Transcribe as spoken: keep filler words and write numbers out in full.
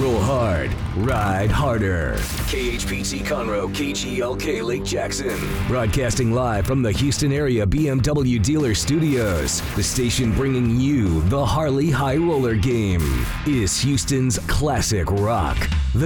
Roll hard, ride harder. K H P T Conroe, K G L K Lake Jackson. Broadcasting live from the Houston area B M W dealer studios. The station bringing you the Harley High Roller Game is Houston's classic rock.